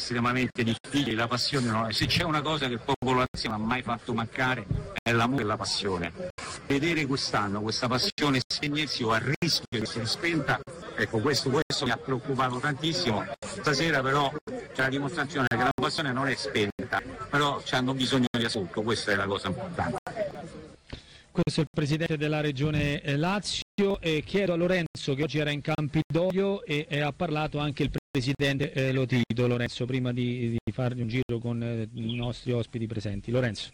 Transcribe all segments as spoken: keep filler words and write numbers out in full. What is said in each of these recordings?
estremamente difficili, la passione no? Se c'è una cosa che il popolo non ha mai fatto mancare è l'amore e la passione. Vedere quest'anno questa passione spegnersi o a rischio di essere spenta, ecco questo, questo mi ha preoccupato tantissimo. Stasera però c'è la dimostrazione che la passione non è spenta, però hanno bisogno di ascolto, questa è la cosa importante. Questo è il presidente della regione Lazio e chiedo a Lorenzo, che oggi era in Campidoglio e, e ha parlato anche il presidente eh, Lotito. Lorenzo, prima di, di fargli un giro con eh, i nostri ospiti presenti. Lorenzo.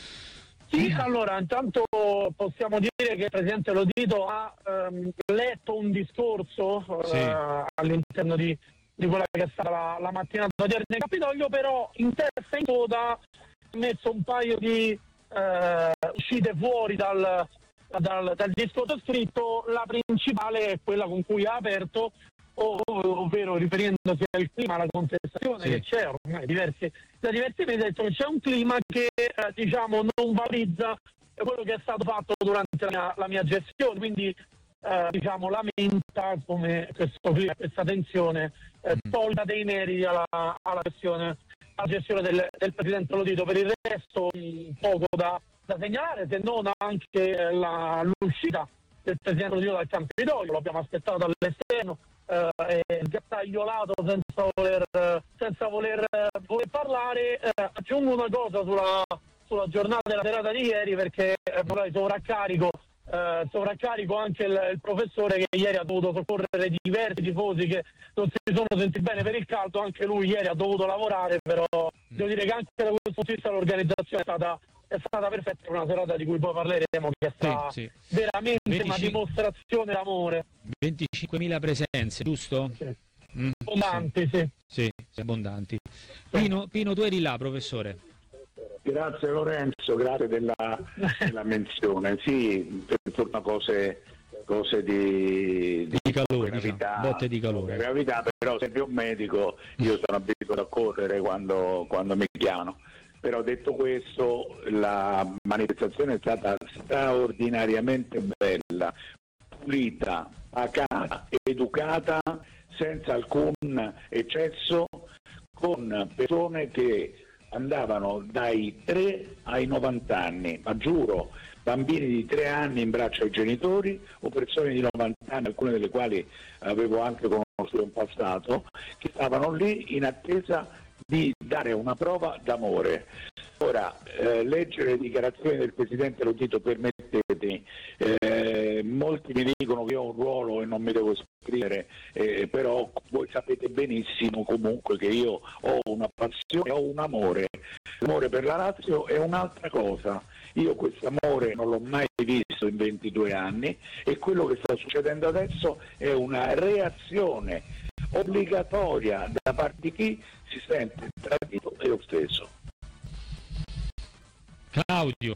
Sì, allora intanto possiamo dire che il presidente Lotito ha ehm, letto un discorso sì. eh, all'interno di, di quella che è stata la, la mattinata odierna in Campidoglio, però in testa e in coda ha messo un paio di Uh, uscite fuori dal, dal, dal discorso scritto. La principale è quella con cui ha aperto, ov- ovvero riferendosi al clima, alla contestazione sì. che c'è ormai diversi, da diversi mesi, ha detto che c'è un clima che eh, diciamo non valorizza quello che è stato fatto durante la mia, la mia gestione, quindi eh, diciamo lamenta come questo clima, questa tensione eh, tolta dei meriti alla, alla gestione la gestione del, del presidente Lotito. Per il resto un poco da, da segnalare, se non anche la, l'uscita del presidente Lotito dal Campidoglio. Lo abbiamo aspettato dall'esterno, eh, è sgattaiolato senza voler, senza voler, voler parlare. Eh, aggiungo una cosa sulla, sulla giornata della serata di ieri, perché eh, vorrei sovraccarico Uh, sovraccarico anche il, il professore, che ieri ha dovuto soccorrere diversi tifosi che non si sono sentiti bene per il caldo. Anche lui ieri ha dovuto lavorare, però mm. devo dire che anche da questo punto di vista l'organizzazione è stata, è stata perfetta, per una serata di cui poi parleremo, che è stata sì, sì. veramente venticinque una dimostrazione d'amore. venticinquemila presenze, giusto? Sì. Mm, abbondanti, sì. Sì, sì abbondanti. Pino, Pino, tu eri là, professore. Grazie Lorenzo, grazie della, della menzione. Sì, per fortuna cose, cose di, di, di calore, gravità, diciamo, botte di calore. Gravità, però sempre un medico, io sono abituato a correre quando, quando mi chiamano. Però detto questo, la manifestazione è stata straordinariamente bella, pulita, pacata, educata, senza alcun eccesso, con persone che andavano dai tre ai novanta anni, ma giuro, bambini di tre anni in braccio ai genitori o persone di novanta anni, alcune delle quali avevo anche conosciuto in passato, che stavano lì in attesa di dare una prova d'amore. Ora, eh, leggere le dichiarazioni del presidente Lotito, permettetemi, eh, molti mi dicono che ho un ruolo e non mi devo esprimere, eh, però voi sapete benissimo comunque che io ho una passione, ho un amore. L'amore per la Lazio è un'altra cosa. Io questo amore non l'ho mai visto in ventidue anni e quello che sta succedendo adesso è una reazione obbligatoria da parte di chi si sente tradito e offeso. Claudio.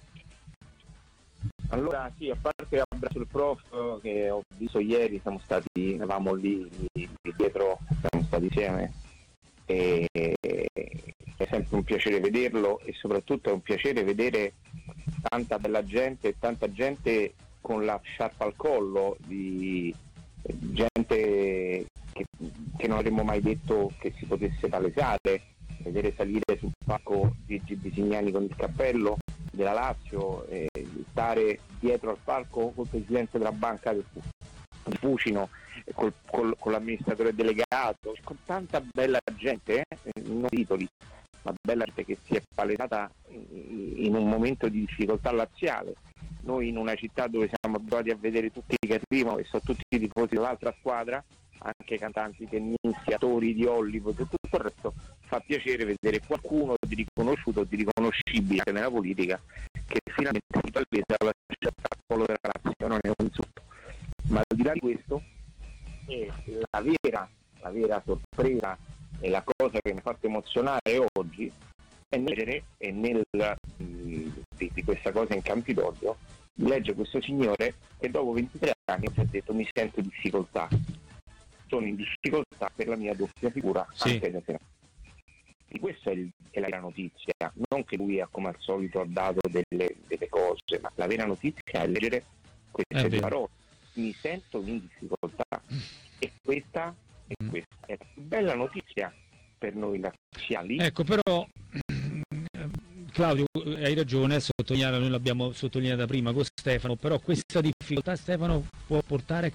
Allora sì, a parte l'abbraccio del prof che ho visto ieri, siamo stati, eravamo lì, lì dietro, siamo stati insieme e è sempre un piacere vederlo e soprattutto è un piacere vedere tanta bella gente e tanta gente con la sciarpa al collo, di gente che, che non avremmo mai detto che si potesse palesare, vedere salire sul palco Gigi Bisignani con il cappello della Lazio, e stare dietro al palco col presidente della banca del Fucino, col, col, con l'amministratore delegato, con tanta bella gente, eh, non titoli, ma bella gente che si è palesata in un momento di difficoltà laziale. Noi in una città dove siamo abituati a vedere tutti che arrivano e sono tutti i tifosi dell'altra squadra, anche cantanti, tennisti, attori di Hollywood e tutto il resto, fa piacere vedere qualcuno di riconosciuto, di riconoscibile anche nella politica, che finalmente si palesa alla città della Lazio. Non è un insulto, ma al di là di questo è la vera, la vera sorpresa e la cosa che mi ha fatto emozionare oggi è leggere e nel di, di questa cosa in Campidoglio legge questo signore che dopo ventitré anni ci ha detto: mi sento in difficoltà, sono in difficoltà per la mia doppia figura, sì. Anche se e questa è, il, è la vera notizia, non che lui come al solito ha dato delle, delle cose, ma la vera notizia è leggere queste due parole: mi sento in difficoltà. E questa, e questa è la più bella notizia per noi la sia lì. Ecco, però Claudio, hai ragione a sottolineare, noi l'abbiamo sottolineata prima con Stefano, però questa difficoltà, Stefano, può portare